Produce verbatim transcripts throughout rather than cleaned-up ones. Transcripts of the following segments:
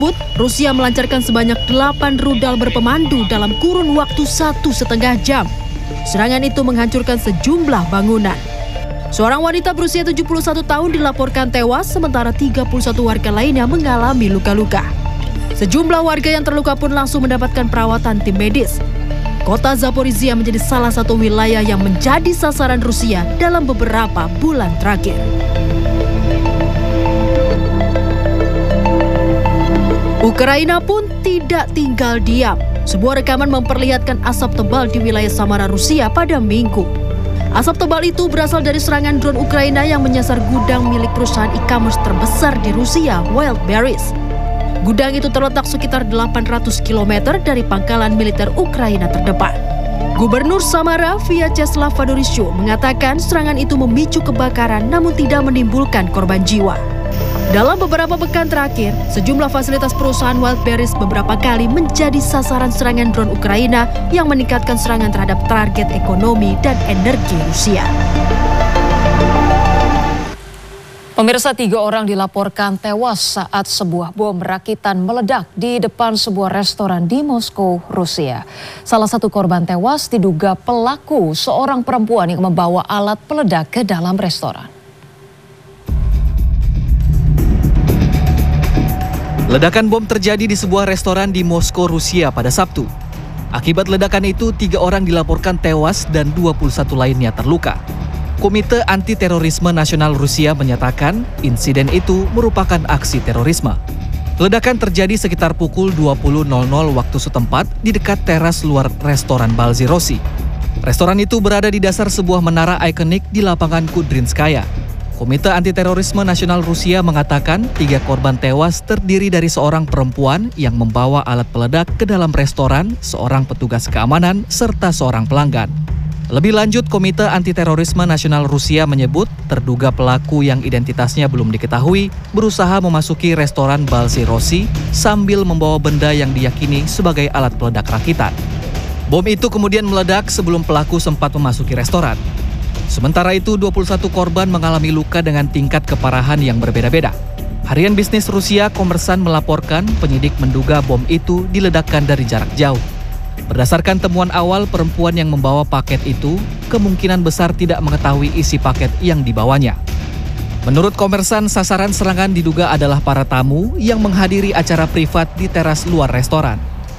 Rusia melancarkan sebanyak delapan rudal berpemandu dalam kurun waktu satu setengah jam. Serangan itu menghancurkan sejumlah bangunan. Seorang wanita berusia tujuh puluh satu tahun dilaporkan tewas, sementara tiga puluh satu warga lainnya mengalami luka-luka. Sejumlah warga yang terluka pun langsung mendapatkan perawatan tim medis. Kota Zaporizhia menjadi salah satu wilayah yang menjadi sasaran Rusia dalam beberapa bulan terakhir. Ukraina pun tidak tinggal diam. Sebuah rekaman memperlihatkan asap tebal di wilayah Samara, Rusia pada Minggu. Asap tebal itu berasal dari serangan drone Ukraina yang menyasar gudang milik perusahaan e-commerce terbesar di Rusia, Wildberries. Gudang itu terletak sekitar delapan ratus kilometer dari pangkalan militer Ukraina terdepan. Gubernur Samara, Vyacheslav Fedorishuk, mengatakan serangan itu memicu kebakaran namun tidak menimbulkan korban jiwa. Dalam beberapa pekan terakhir, sejumlah fasilitas perusahaan Wildberries beberapa kali menjadi sasaran serangan drone Ukraina yang meningkatkan serangan terhadap target ekonomi dan energi Rusia. Pemirsa, tiga orang dilaporkan tewas saat sebuah bom rakitan meledak di depan sebuah restoran di Moskow, Rusia. Salah satu korban tewas diduga pelaku seorang perempuan yang membawa alat peledak ke dalam restoran. Ledakan bom terjadi di sebuah restoran di Moskow, Rusia pada Sabtu. Akibat ledakan itu, tiga orang dilaporkan tewas dan dua puluh satu lainnya terluka. Komite Anti-Terorisme Nasional Rusia menyatakan insiden itu merupakan aksi terorisme. Ledakan terjadi sekitar pukul dua puluh waktu setempat di dekat teras luar restoran Balzy Rossi. Restoran itu berada di dasar sebuah menara ikonik di lapangan Kudrinskaya. Komite Anti-Terorisme Nasional Rusia mengatakan tiga korban tewas terdiri dari seorang perempuan yang membawa alat peledak ke dalam restoran, seorang petugas keamanan, serta seorang pelanggan. Lebih lanjut, Komite Anti-Terorisme Nasional Rusia menyebut terduga pelaku yang identitasnya belum diketahui berusaha memasuki restoran Balzy Rossi sambil membawa benda yang diyakini sebagai alat peledak rakitan. Bom itu kemudian meledak sebelum pelaku sempat memasuki restoran. Sementara itu, dua puluh satu korban mengalami luka dengan tingkat keparahan yang berbeda-beda. Harian bisnis Rusia Kommersan melaporkan penyidik menduga bom itu diledakkan dari jarak jauh. Berdasarkan temuan awal, perempuan yang membawa paket itu kemungkinan besar tidak mengetahui isi paket yang dibawanya. Menurut Kommersan, sasaran serangan diduga adalah para tamu yang menghadiri acara privat di teras luar restoran.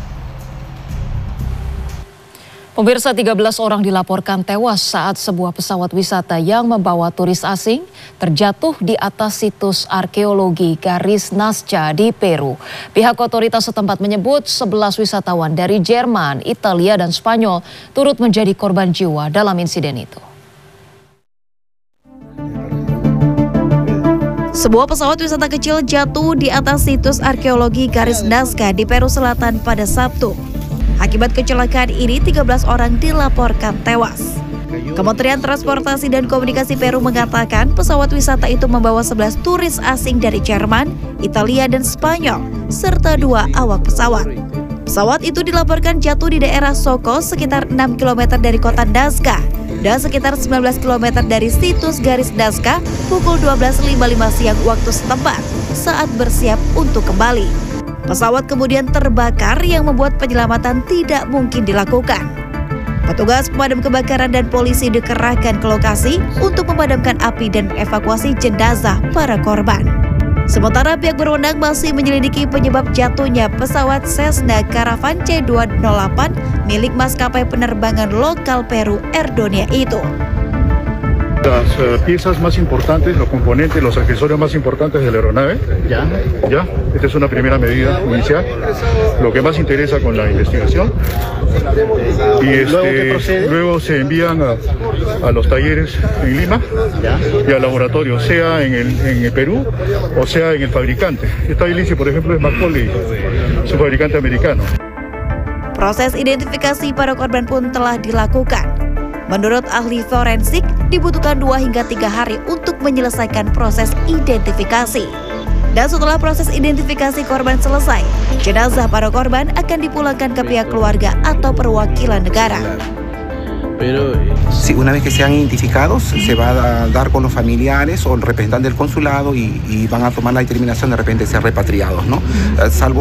Pemirsa, tiga belas orang dilaporkan tewas saat sebuah pesawat wisata yang membawa turis asing terjatuh di atas situs arkeologi Garis Nazca di Peru. Pihak otoritas setempat menyebut sebelas wisatawan dari Jerman, Italia, dan Spanyol turut menjadi korban jiwa dalam insiden itu. Sebuah pesawat wisata kecil jatuh di atas situs arkeologi Garis Nazca di Peru Selatan pada Sabtu. Akibat kecelakaan ini, tiga belas orang dilaporkan tewas. Kementerian Transportasi dan Komunikasi Peru mengatakan pesawat wisata itu membawa sebelas turis asing dari Jerman, Italia, dan Spanyol, serta dua awak pesawat. Pesawat itu dilaporkan jatuh di daerah Soko sekitar enam kilometer dari kota Nazca dan sekitar sembilan belas kilometer dari situs Garis Nazca pukul dua belas lima puluh lima siang waktu setempat saat bersiap untuk kembali. Pesawat kemudian terbakar yang membuat penyelamatan tidak mungkin dilakukan. Petugas pemadam kebakaran dan polisi dikerahkan ke lokasi untuk memadamkan api dan evakuasi jenazah para korban. Sementara pihak berwenang masih menyelidiki penyebab jatuhnya pesawat Cessna Caravan C dua nol delapan milik maskapai penerbangan lokal Peru Erdonia itu. Las uh, piezas más importantes, los componentes, los accesorios más importantes de la aeronave. Ya. Ya. Esta es una primera medida inicial. Lo que más interesa con la investigación. Y este, luego se envían a, a los talleres en Lima ya. Y al laboratorio, sea en el, en el Perú o sea en el fabricante. Esta hélice, por ejemplo, es McCauley, su fabricante americano. Proses identifikasi para korban pun telah dilakukan. Menurut ahli forensik, dibutuhkan dua hingga tiga hari untuk menyelesaikan proses identifikasi. Dan setelah proses identifikasi korban selesai, jenazah para korban akan dipulangkan ke pihak keluarga atau perwakilan negara. pero... Sí, una vez que sean identificados, se va a dar con los familiares o el representante del consulado y, y van a tomar la determinación de repente de ser repatriados, ¿no? Salvo